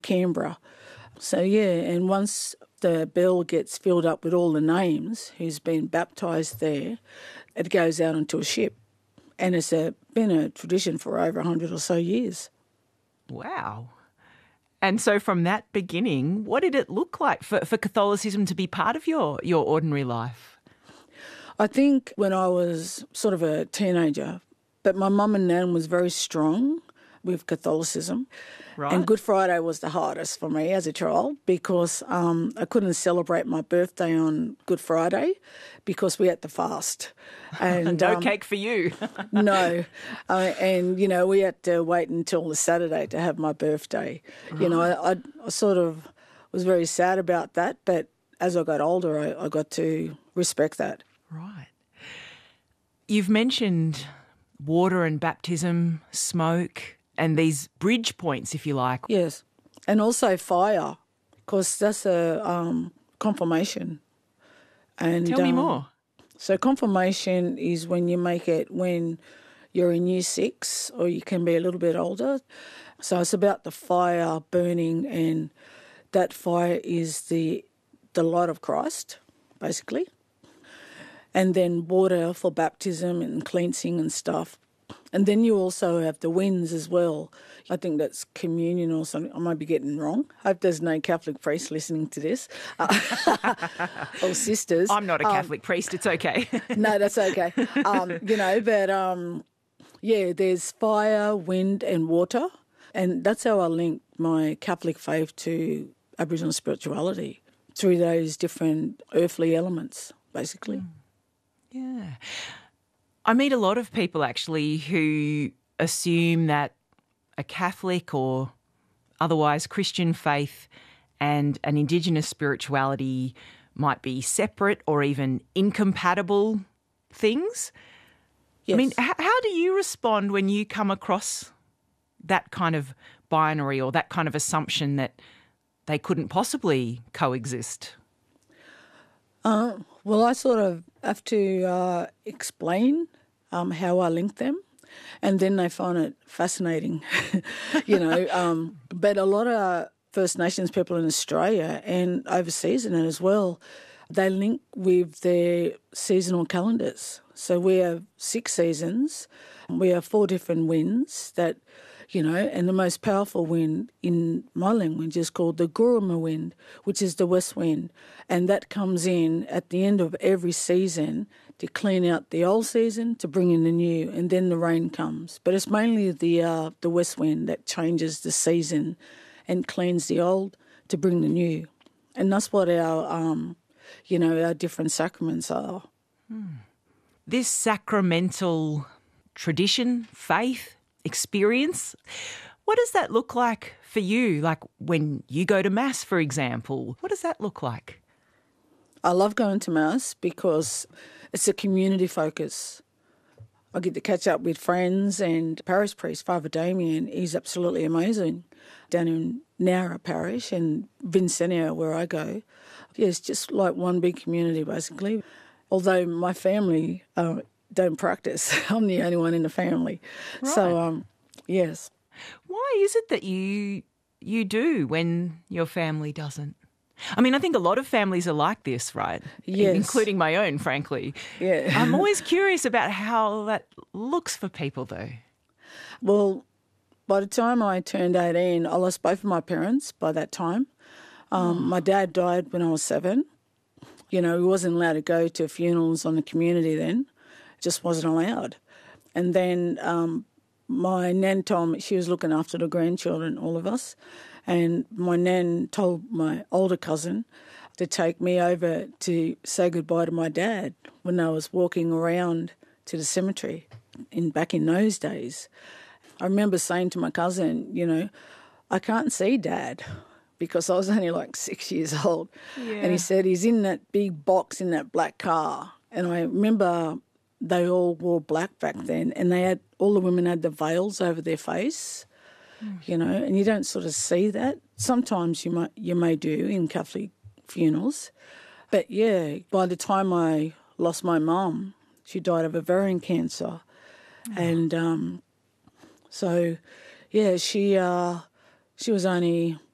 Canberra. So, yeah, and once the bell gets filled up with all the names who's been baptised there, it goes out onto a ship. And it's been a tradition for over 100 or so years. Wow. And so from that beginning, what did it look like for Catholicism to be part of your ordinary life? I think when I was sort of a teenager, but my mum and nan was very strong with Catholicism. Right. And Good Friday was the hardest for me as a child because I couldn't celebrate my birthday on Good Friday because we had to fast. And no cake for you. No. And, we had to wait until the Saturday to have my birthday. Right. I sort of was very sad about that, but as I got older, I got to respect that. Right. You've mentioned water and baptism, smoke, and these bridge points, if you like. Yes, and also fire, because that's a confirmation. And tell me more. So confirmation is when you make it when you're in year 6 or you can be a little bit older. So it's about the fire burning, and that fire is the light of Christ, basically. And then water for baptism and cleansing and stuff. And then you also have the winds as well. I think that's communion or something. I might be getting wrong. I hope there's no Catholic priest listening to this. Or sisters. I'm not a Catholic priest. It's okay. No, that's okay. There's fire, wind and water. And that's how I link my Catholic faith to Aboriginal spirituality, through those different earthly elements, basically. Yeah. I meet a lot of people actually who assume that a Catholic or otherwise Christian faith and an Indigenous spirituality might be separate or even incompatible things. Yes. I mean, how do you respond when you come across that kind of binary or that kind of assumption that they couldn't possibly coexist? Well, I sort of have to explain how I link them, and then they find it fascinating, But a lot of First Nations people in Australia and overseas in it as well, they link with their seasonal calendars. So we have 6 seasons. We have 4 different winds that, and the most powerful wind in my language is called the Guruma wind, which is the west wind. And that comes in at the end of every season to clean out the old season, to bring in the new, and then the rain comes. But it's mainly the west wind that changes the season and cleans the old to bring the new. And that's what our different sacraments are. This sacramental tradition, faith, experience, what does that look like for you? Like when you go to Mass, for example, what does that look like? I love going to Mass because it's a community focus. I get to catch up with friends, and parish priest, Father Damien, he's absolutely amazing down in Nowra Parish and Vincennia, where I go. Yeah, it's just like one big community, basically. Although my family don't practice. I'm the only one in the family. Right. So, yes. Why is it that you do when your family doesn't? I mean, I think a lot of families are like this, right? Yes. Including my own, frankly. Yeah. I'm always curious about how that looks for people, though. Well, by the time I turned 18, I lost both of my parents by that time. My dad died when I was 7. He wasn't allowed to go to funerals on the community then. Just wasn't allowed. And then my nan told me, she was looking after the grandchildren, all of us, and my nan told my older cousin to take me over to say goodbye to my dad when I was walking around to the cemetery back in those days. I remember saying to my cousin, I can't see Dad, because I was only like 6 years old. Yeah. And he said he's in that big box in that black car. And I remember they all wore black back then, and all the women had the veils over their face, and you don't sort of see that. Sometimes you may do in Catholic funerals. But yeah, by the time I lost my mum, she died of ovarian cancer. And so, yeah, she was only